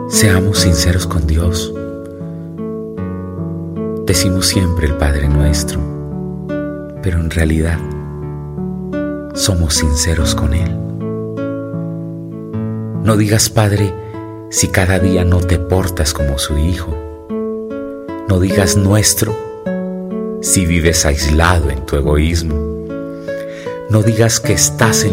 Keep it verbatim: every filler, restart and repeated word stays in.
Seamos sinceros con Dios. Decimos siempre el Padre Nuestro, pero en realidad somos sinceros con Él. No digas Padre si cada día no te portas como su hijo. No digas nuestro si vives aislado en tu egoísmo. No digas que estás en